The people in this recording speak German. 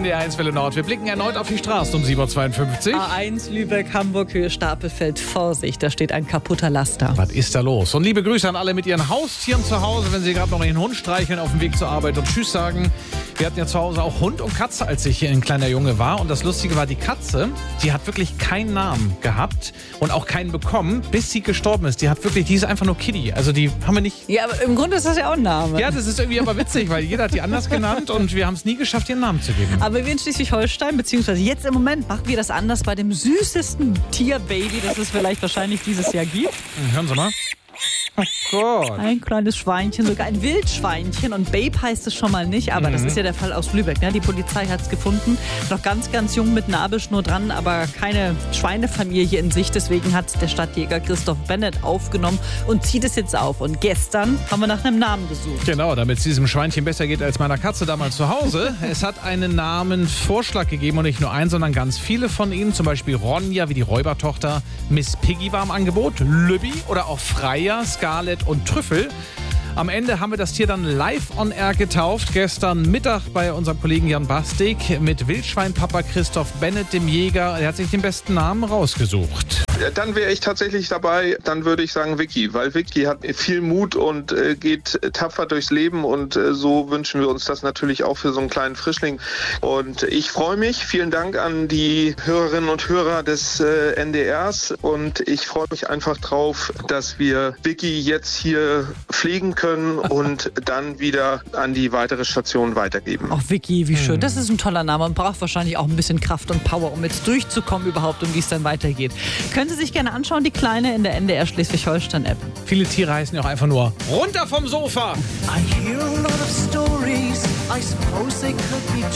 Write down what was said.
NDR 1 Welle Nord. Wir blicken erneut auf die Straße um 7.52 Uhr. A1 Lübeck, Hamburg, Höhe Stapelfeld. Vorsicht, da steht ein kaputter Laster. Was ist da los? Und liebe Grüße an alle mit ihren Haustieren zu Hause, wenn sie gerade noch ihren Hund streicheln auf dem Weg zur Arbeit und Tschüss sagen. Wir hatten ja zu Hause auch Hund und Katze, als ich hier ein kleiner Junge war. Und das Lustige war, die Katze, die hat wirklich keinen Namen gehabt und auch keinen bekommen, bis sie gestorben ist. Die ist einfach nur Kitty. Also die haben wir nicht... Ja, aber im Grunde ist das ja auch ein Name. Ja, das ist irgendwie aber witzig, weil jeder hat die anders genannt und wir haben es nie geschafft, ihren Namen zu geben. Aber wir in Schleswig-Holstein, beziehungsweise jetzt im Moment, machen wir das anders bei dem süßesten Tierbaby, das es vielleicht wahrscheinlich dieses Jahr gibt. Hören Sie mal. Oh Gott. Ein kleines Schweinchen, sogar ein Wildschweinchen. Und Babe heißt es schon mal nicht, aber das ist ja der Fall aus Lübeck. Ne? Die Polizei hat es gefunden. Noch ganz, ganz jung mit Nabelschnur dran, aber keine Schweinefamilie in Sicht. Deswegen hat der Stadtjäger Christoph Bennett aufgenommen und zieht es jetzt auf. Und gestern haben wir nach einem Namen gesucht. Genau, damit es diesem Schweinchen besser geht als meiner Katze damals zu Hause. Es hat einen Namenvorschlag gegeben und nicht nur einen, sondern ganz viele von ihnen. Zum Beispiel Ronja wie die Räubertochter, Miss Piggy war im Angebot, Lübbi oder auch Freya, Scarlett und Trüffel. Am Ende haben wir das Tier dann live on air getauft. Gestern Mittag bei unserem Kollegen Jan Bastik mit Wildschweinpapa Christoph Bennett, dem Jäger. Er hat sich den besten Namen rausgesucht. Dann wäre ich tatsächlich dabei, dann würde ich sagen Vicky, weil Vicky hat viel Mut und geht tapfer durchs Leben und so wünschen wir uns das natürlich auch für so einen kleinen Frischling. Und ich freue mich, vielen Dank an die Hörerinnen und Hörer des NDRs und ich freue mich einfach drauf, dass wir Vicky jetzt hier pflegen können und dann wieder an die weitere Station weitergeben. Ach, Vicky, wie schön. Das ist ein toller Name und braucht wahrscheinlich auch ein bisschen Kraft und Power, um jetzt durchzukommen überhaupt, um wie es dann weitergeht. Können Sie sich gerne anschauen, die Kleine in der NDR Schleswig-Holstein-App. Viele Tiere heißen ja auch einfach nur runter vom Sofa. I hear a lot of stories, I suppose they could be